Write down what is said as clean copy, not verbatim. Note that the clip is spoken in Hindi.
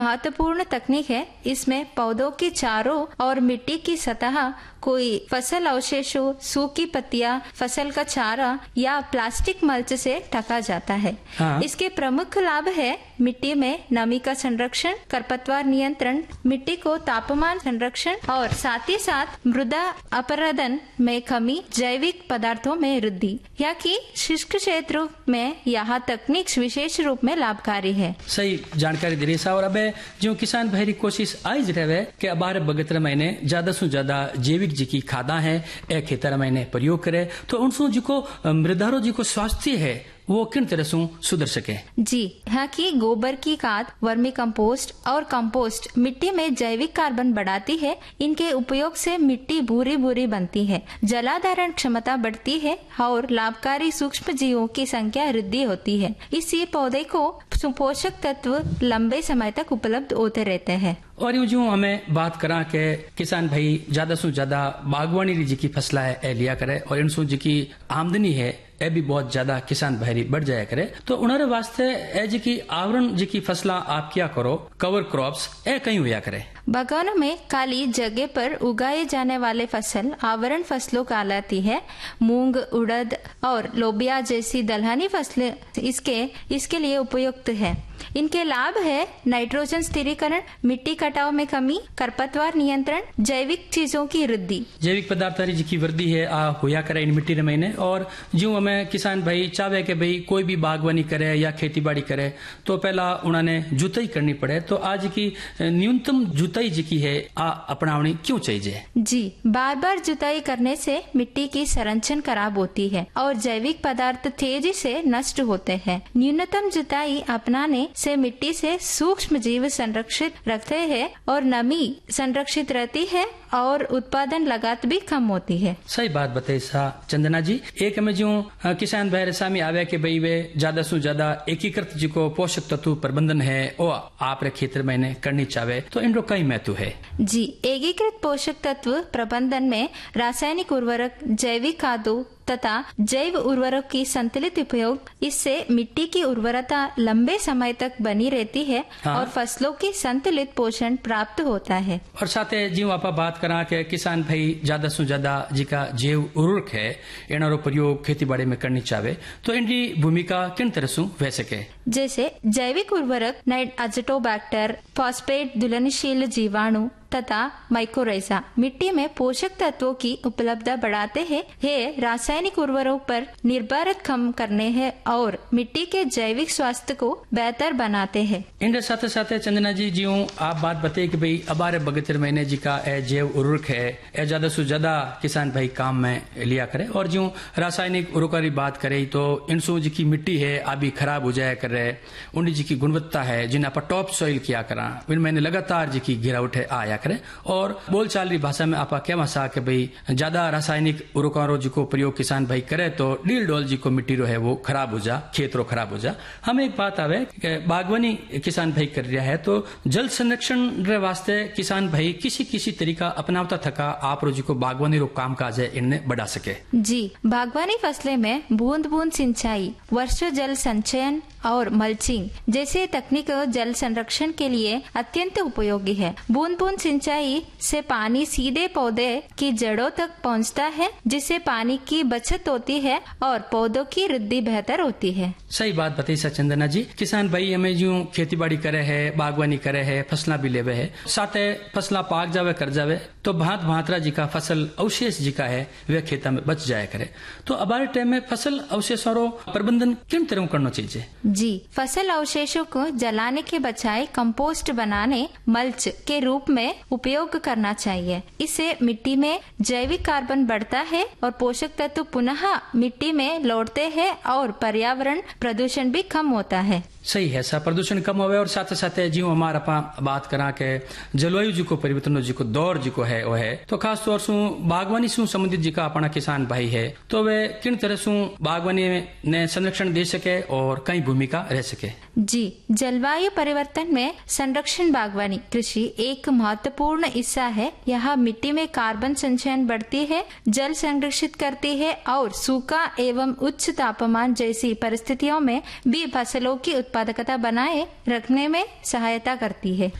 महत्वपूर्ण तकनीक है। इसमें पौधों के चारों और मिट्टी की सतह कोई फसल अवशेषों, सूखी पत्तियां, फसल का चारा या प्लास्टिक मल्च से ढका जाता है। इसके प्रमुख लाभ है मिट्टी में नमी का संरक्षण, खरपतवार नियंत्रण, मिट्टी को तापमान संरक्षण और साथ ही साथ मृदा अपरदन में कमी, जैविक पदार्थों में वृद्धि। यहाँ की शुष्क क्षेत्रों में यह तकनीक विशेष रूप में लाभकारी है। सही जानकारी दे रही है। और अब जो किसान भाई कोशिश आई रहे कि अबार बगतर महीने ज्यादा से ज्यादा जैविक जी की खादा है ए खेतर महीने प्रयोग करे तो उनसो जी को मृदारो जी को स्वास्थ्य है वो किन तरह से सुधर सके। जी यहाँ की गोबर की खाद, वर्मी कंपोस्ट और कंपोस्ट मिट्टी में जैविक कार्बन बढ़ाती है। इनके उपयोग से मिट्टी भूरी भूरी बनती है, जलाधारण क्षमता बढ़ती है और लाभकारी सूक्ष्म जीवों की संख्या वृद्धि होती है। इससे पौधे को पोषक तत्व लंबे समय तक उपलब्ध होते रहते हैं। और यूं जो हमें बात करा के किसान भाई ज्यादा से ज्यादा बागवानी जी की फसला है लिया करे और इनसो जी की आमदनी है ए भी बहुत ज्यादा किसान भाई बढ़ जाया करे तो उन्होंने वास्ते ए जी की आवरण जी की फसला आप क्या करो, कवर क्रॉप्स ए कहीं हुआ करे। बागानों में खाली जगह पर उगाए जाने वाले फसल आवरण फसलों कहलाती है। मूंग, उड़द और लोबिया जैसी दलहनी फसलें इसके लिए उपयुक्त है। इनके लाभ है नाइट्रोजन स्थिरीकरण, मिट्टी कटाव में कमी, खरपतवार नियंत्रण, जैविक चीजों की वृद्धि। जैविक पदार्थ जी की वृद्धि है होया करे इन मिट्टी महीने। और जो हमें किसान भाई चाहे कि भाई कोई भी बागवानी करे या खेती बाड़ी करे तो पहला उन्होंने जुताई करनी पड़े, तो आज की न्यूनतम जुताई जी की है अपनावनी क्यों चाहिए? जी, बार बार जुताई करने से मिट्टी की संरचना खराब होती है और जैविक पदार्थ तेजी से नष्ट होते हैं। न्यूनतम जुताई अपनाने से मिट्टी से सूक्ष्म जीव संरक्षित रखते हैं और नमी संरक्षित रहती है और उत्पादन लागत भी कम होती है। सही बात बताई सा चंदना जी। एक में जो किसान भाई सामी आवे के भाई वे ज्यादा से ज्यादा एकीकृत जी को पोषक तत्व प्रबंधन है वो आप क्षेत्र में करनी चाहे तो इनको कई महत्व है। जी, एकीकृत पोषक तत्व प्रबंधन में रासायनिक उर्वरक, जैविक खादों तथा जैव उर्वरक की संतुलित उपयोग, इससे मिट्टी की उर्वरता लंबे समय तक बनी रहती है और फसलों की संतुलित पोषण प्राप्त होता है। और साथ जी आप बात करा के किसान भाई ज्यादा से ज्यादा जी का जैव उर्वरक है इनारो प्रयोग खेती बाड़ी में करनी चाहे तो इनकी भूमिका किन तरह से वह सके। जैसे जैविक उर्वरक अजटोबैक्टर, फॉस्फेट, घुलनशील जीवाणु तथा माइकोराइजा मिट्टी में पोषक तत्वों की उपलब्धता बढ़ाते हैं। ये रासायनिक उर्वरकों पर निर्भरता कम करने हैं और मिट्टी के जैविक स्वास्थ्य को बेहतर बनाते हैं। इनके साथ साथ चंदना जी जो आप बात बताइए कि भाई अबारे बगतर महीने जी का जैव उर्वरक है ज्यादा से ज्यादा किसान भाई काम में लिया करे और जो रासायनिक उर्वरक की बात करे तो इनसो जी की मिट्टी है अभी खराब हो जाया करे, उन जी की गुणवत्ता है जिन्हें आप टॉप सॉइल किया करा मैंने लगातार जी की गिरावट है आया करे। और बोलचाल की भाषा में आप क्या मसा कि भाई ज्यादा रासायनिक उर्वरकों जी को प्रयोग किसान भाई करे तो डील डोल जी को मिट्टी रो है वो खराब हो जा, खेत रो खराब हो जा। हमें एक बात आवे बागवानी किसान भाई कर रहा है तो जल संरक्षण रे वास्ते किसान भाई किसी तरीका अपनावता थका आप रो जी को बागवानी रो काम काज है इनने बढ़ा सके। जी, बागवानी फसलें में बूंद बूंद सिंचाई, वर्षा जल संचयन और मल्चिंग जैसे तकनीक जल संरक्षण के लिए अत्यंत उपयोगी है। बूंद बूंद सिंचाई से पानी सीधे पौधे की जड़ों तक पहुंचता है जिससे पानी की बचत होती है और पौधों की वृद्धि बेहतर होती है। सही बात बताई सा चंदना जी। किसान भाई हमें जो खेती बाड़ी करे है, बागवानी करे है, फसला भी लेवे है, साथ फसला पाक जावे कर जावे तो भांत भांतरा जी का फसल अवशेष जी का है वह खेता में बच जाया करे। तो अबार टाइम में फसल अवशेषों प्रबंधन किन तरह करना चाहिए? जी, फसल अवशेषों को जलाने के बजाय कंपोस्ट बनाने, मल्च के रूप में उपयोग करना चाहिए। इससे मिट्टी में जैविक कार्बन बढ़ता है और पोषक तत्व पुनः मिट्टी में लौटते हैं और पर्यावरण प्रदूषण भी कम होता है। सही है सा, प्रदूषण कम होवे और साथ साथ जी हमारा बात करा के जलवायु जी को परिवर्तन जी को दौर जी को है वो है तो खास तौर से बागवानी से संबंधित जी का अपना किसान भाई है तो वे किन तरह से बागवानी ने संरक्षण दे सके और कई भूमिका रह सके। जी, जलवायु परिवर्तन में संरक्षण बागवानी कृषि एक महत्वपूर्ण हिस्सा है। यह मिट्टी में कार्बन संचयन बढ़ती है, जल संरक्षित करती है और सूखा एवं उच्च तापमान जैसी परिस्थितियों में भी फसलों की उत्पादकता बनाए रखने में सहायता करती है।